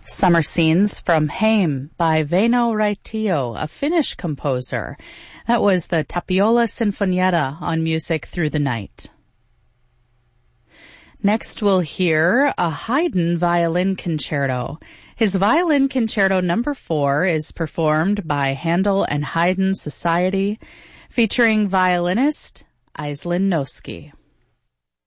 Summer Scenes from Heim by Väinö Raitio, a Finnish composer. That was the Tapiola Sinfonietta on Music Through the Night. Next we'll hear a Haydn violin concerto. His violin concerto number 4 is performed by Handel and Haydn Society, featuring violinist Aislinn Noski.